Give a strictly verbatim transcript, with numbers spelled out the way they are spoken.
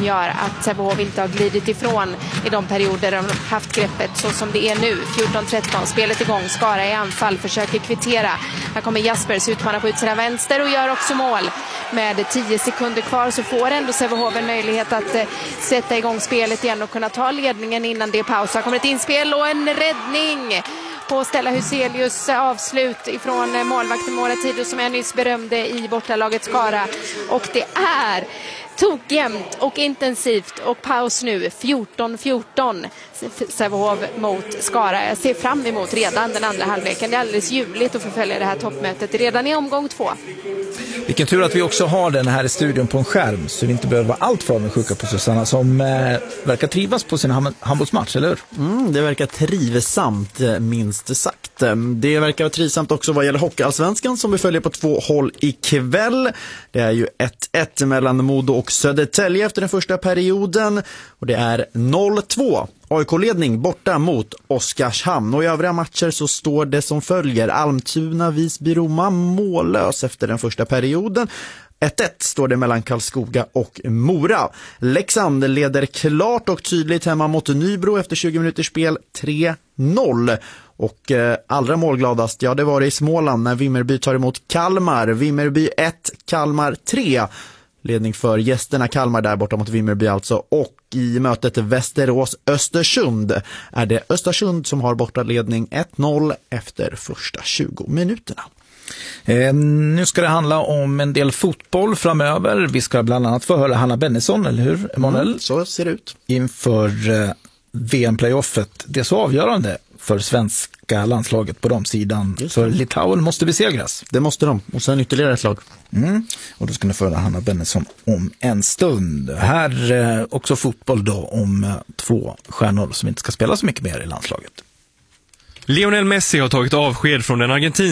som gör att Sävehof inte har glidit ifrån i de perioder de har haft greppet så som det är nu. fjorton tretton, spelet igång, Skara i anfall, försöker kvittera. Här kommer Jaspers, utmanar på utsidan vänster och gör också mål. Med tio sekunder kvar så får ändå Sävehof en möjlighet att eh, sätta igång spelet igen och kunna ta ledningen innan det är paus. Här kommer ett inspel och en räddning på Stella Huselius avslut ifrån målvakten Mora Tido som jag nyss berömde i bortalaget Skara. Och det är tokjämnt och intensivt och paus nu fjorton fjorton Sävehof mot Skara. Jag ser fram emot redan den andra halvleken. Det är alldeles ljuvligt att förfölja det här toppmötet redan i omgång två. Vilken tur att vi också har den här i studion på en skärm så vi inte behöver vara allt för sjuka på Susanna som eh, verkar trivas på sin ham- handbollsmatch, eller hur? Mm, det verkar trivsamt, minst sagt. Det verkar trivsamt också vad gäller Hockeyallsvenskan som vi följer på två håll ikväll. Det är ju ett ett mellan Modo och Södertälje efter den första perioden och det är noll två. A I K-ledning borta mot Oskarshamn och i övriga matcher så står det som följer. Almtuna, Visby, Roma mållös efter den första perioden. ett ett står det mellan Karlskoga och Mora. Leksand leder klart och tydligt hemma mot Nybro efter tjugo minuters spel tre noll. Och eh, allra målgladast, ja det var det i Småland när Vimmerby tar emot Kalmar. Vimmerby ett, Kalmar tre. Ledning för gästerna Kalmar där borta mot Vimmerby alltså. Och i mötet Västerås-Östersund är det Östersund som har borta ledning ett noll efter första tjugo minuterna. Eh, nu ska det handla om en del fotboll framöver. Vi ska bland annat få höra Hanna Bennison, eller hur, Emanuel? Mm, så ser det ut. Inför eh, V M-playoffet. Det är så avgörande för svenska landslaget på de sidan. För Litauen måste besegras. Det måste de. Och sen ytterligare ett lag. Mm. Och då ska ni få höra Hanna Bennison om en stund. Här eh, också fotboll då om eh, två stjärnor som inte ska spela så mycket mer i landslaget. Lionel Messi har tagit avsked från den argentinska